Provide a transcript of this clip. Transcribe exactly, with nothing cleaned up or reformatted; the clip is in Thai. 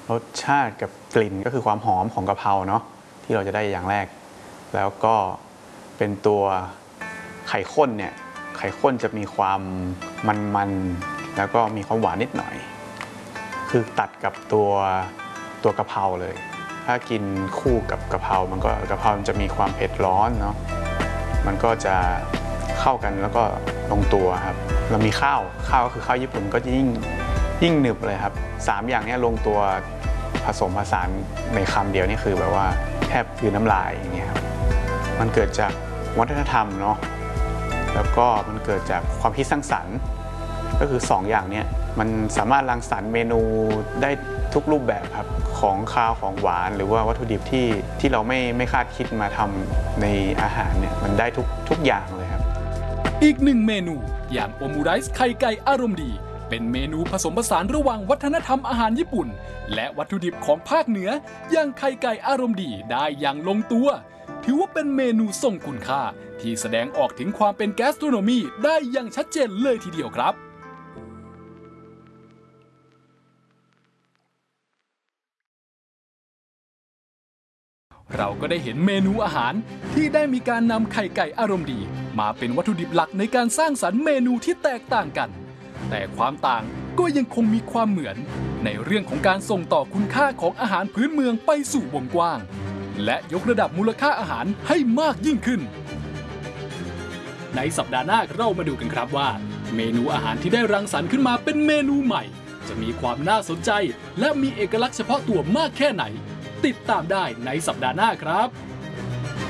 รสชาติกับกลิ่นก็คือความหอมของกะเพราเนาะที่เราจะได้อย่างแรกแล้วก็เป็นตัวไข่ข้นเนี่ยไข่ข้นจะมีความมันๆแล้วก็มีความหวานนิดหน่อยคือตัดกับตัวตัวกะเพราเลยถ้ากินคู่กับกะเพรามันก็กะเพรามันจะมีความเผ็ดร้อนเนาะมันก็จะเข้ากันแล้วก็ลงตัวครับเรามีข้าวข้าวก็คือข้าวญี่ปุ่นก็จะยิ่งยิ่งหนึบเลยครับสามอย่างนี้ลงตัวผสมผสานในคำเดียวนี่คือแบบว่าแทบคือน้ำลายอย่างเงี้ยครับมันเกิดจากวัฒนธรรมเนาะแล้วก็มันเกิดจากความคิดสร้างสรรค์ก็คือสองอย่างนี้มันสามารถรังสรรค์เมนูได้ทุกรูปแบบครับของคาวของหวานหรือว่าวัตถุดิบที่ที่เราไม่ไม่คาดคิดมาทำในอาหารเนี่ยมันได้ทุกทุกอย่างเลยครับอีกหนึ่งเมนูอย่างโอมูไรส์ไข่ไก่อารมณ์ดีเป็นเมนูผสมผสานระหว่างวัฒนธรรมอาหารญี่ปุ่นและวัตถุดิบของภาคเหนืออย่างไข่ไก่อารมณ์ดีได้อย่างลงตัวถือว่าเป็นเมนูทรงคุณค่าที่แสดงออกถึงความเป็นแกสโทรโนมีได้อย่างชัดเจนเลยทีเดียวครับเราก็ได้เห็นเมนูอาหารที่ได้มีการนำไข่ไก่อารมณ์ดีมาเป็นวัตถุดิบหลักในการสร้างสรรค์เมนูที่แตกต่างกันแต่ความต่างก็ยังคงมีความเหมือนในเรื่องของการส่งต่อคุณค่าของอาหารพื้นเมืองไปสู่วงกว้างและยกระดับมูลค่าอาหารให้มากยิ่งขึ้นในสัปดาห์หน้าเรามาดูกันครับว่าเมนูอาหารที่ได้รังสรรค์ขึ้นมาเป็นเมนูใหม่จะมีความน่าสนใจและมีเอกลักษณ์เฉพาะตัวมากแค่ไหนติดตามได้ในสัปดาห์หน้าครับ